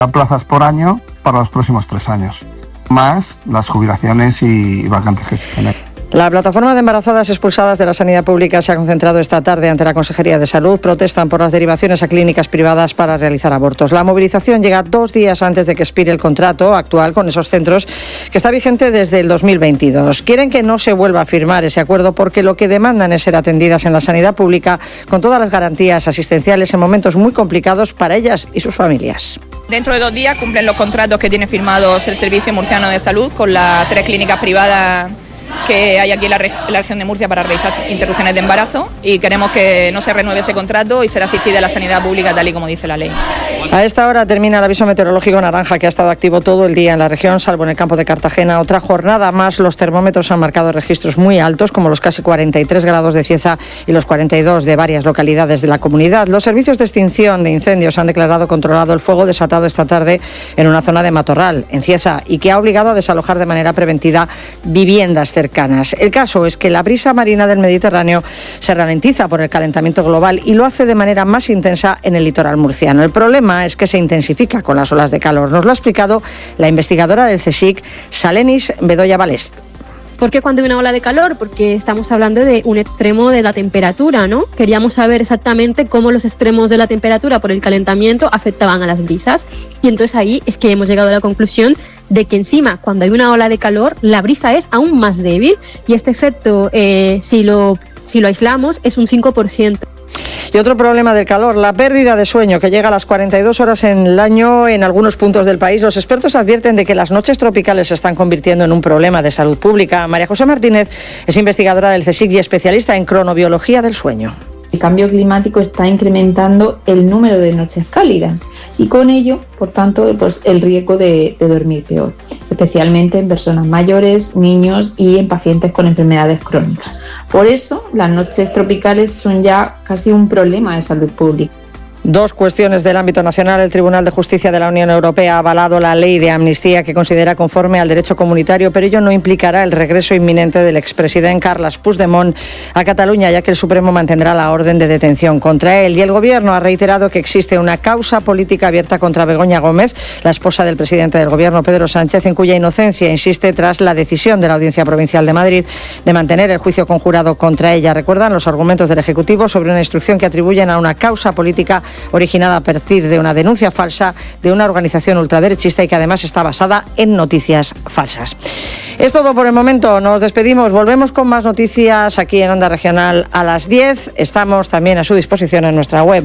plazas por año para los próximos 3 años, más las jubilaciones y vacantes que se generen. La plataforma de embarazadas expulsadas de la sanidad pública se ha concentrado esta tarde ante la Consejería de Salud. Protestan por las derivaciones a clínicas privadas para realizar abortos. La movilización llega 2 días antes de que expire el contrato actual con esos centros, que está vigente desde el 2022. Quieren que no se vuelva a firmar ese acuerdo porque lo que demandan es ser atendidas en la sanidad pública con todas las garantías asistenciales en momentos muy complicados para ellas y sus familias. Dentro de 2 días cumplen los contratos que tiene firmados el Servicio Murciano de Salud con las 3 clínicas privadas que hay aquí en la región de Murcia para realizar interrupciones de embarazo, y queremos que no se renueve ese contrato y ser asistida a la sanidad pública tal y como dice la ley. A esta hora termina el aviso meteorológico naranja, que ha estado activo todo el día en la región, salvo en el campo de Cartagena. Otra jornada más, los termómetros han marcado registros muy altos, como los casi 43 grados de Cieza y los 42 de varias localidades de la comunidad. Los servicios de extinción de incendios han declarado controlado el fuego desatado esta tarde en una zona de matorral, en Cieza, y que ha obligado a desalojar de manera preventiva viviendas cercanas. El caso es que la brisa marina del Mediterráneo se ralentiza por el calentamiento global y lo hace de manera más intensa en el litoral murciano. El problema es que se intensifica con las olas de calor. Nos lo ha explicado la investigadora del CSIC, Salenis Bedoya Balest. ¿Por qué cuando hay una ola de calor? Porque estamos hablando de un extremo de la temperatura, ¿no? Queríamos saber exactamente cómo los extremos de la temperatura por el calentamiento afectaban a las brisas. Y entonces ahí es que hemos llegado a la conclusión de que encima, cuando hay una ola de calor, la brisa es aún más débil. Y este efecto, si lo aislamos, es un 5%. Y otro problema del calor, la pérdida de sueño, que llega a las 42 horas en el año en algunos puntos del país. Los expertos advierten de que las noches tropicales se están convirtiendo en un problema de salud pública. María José Martínez es investigadora del CSIC y especialista en cronobiología del sueño. El cambio climático está incrementando el número de noches cálidas y con ello, por tanto, pues el riesgo de dormir peor, especialmente en personas mayores, niños y en pacientes con enfermedades crónicas. Por eso, las noches tropicales son ya casi un problema de salud pública. 2 cuestiones del ámbito nacional. El Tribunal de Justicia de la Unión Europea ha avalado la ley de amnistía, que considera conforme al derecho comunitario, pero ello no implicará el regreso inminente del expresidente Carles Puigdemont a Cataluña, ya que el Supremo mantendrá la orden de detención contra él. Y el Gobierno ha reiterado que existe una causa política abierta contra Begoña Gómez, la esposa del presidente del Gobierno, Pedro Sánchez, en cuya inocencia insiste tras la decisión de la Audiencia Provincial de Madrid de mantener el juicio conjurado contra ella. Recuerdan los argumentos del Ejecutivo sobre una instrucción que atribuyen a una causa política originada a partir de una denuncia falsa de una organización ultraderechista y que además está basada en noticias falsas. Es todo por el momento, nos despedimos, volvemos con más noticias aquí en Onda Regional a las 10. Estamos también a su disposición en nuestra web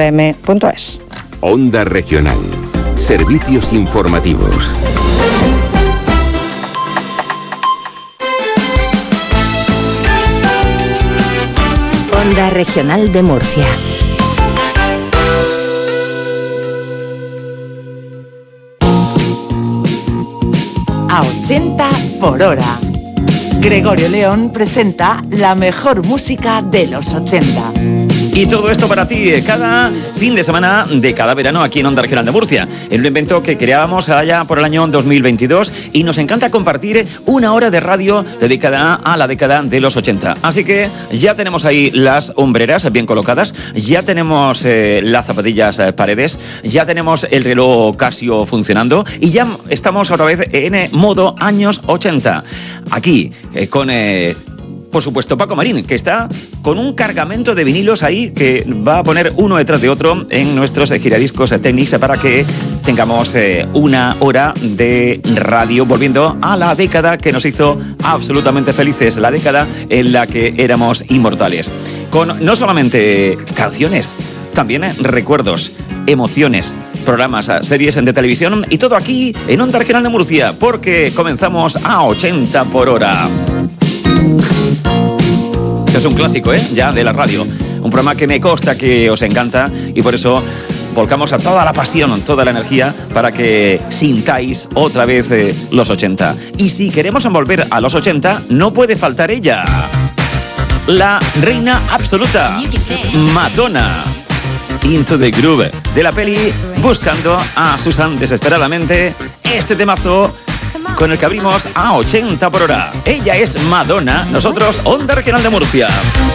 orm.es. Onda Regional, servicios informativos. Onda Regional de Murcia. A 80 por hora. Gregorio León presenta la mejor música de los 80. Y todo esto para ti, cada fin de semana de cada verano aquí en Onda Regional de Murcia. En un evento que creábamos allá por el año 2022 y nos encanta compartir una hora de radio dedicada a la década de los 80. Así que ya tenemos ahí las hombreras bien colocadas, ya tenemos las zapatillas paredes, ya tenemos el reloj Casio funcionando y ya estamos otra vez en modo años 80. Aquí con... por supuesto, Paco Marín, que está con un cargamento de vinilos ahí que va a poner uno detrás de otro en nuestros giradiscos Technics para que tengamos una hora de radio volviendo a la década que nos hizo absolutamente felices, la década en la que éramos inmortales. Con no solamente canciones, también recuerdos, emociones, programas, series de televisión y todo aquí en Onda Regional de Murcia, porque comenzamos a 80 por hora. Es un clásico, ya de la radio. Un programa que me consta que os encanta y por eso volcamos a toda la pasión, toda la energía para que sintáis otra vez los 80. Y si queremos volver a los 80, no puede faltar ella. La reina absoluta, Madonna. Into the Groove, de la peli Buscando a Susan desesperadamente. Este temazo con el que abrimos a 80 por hora. Ella es Madonna, nosotros Onda Regional de Murcia.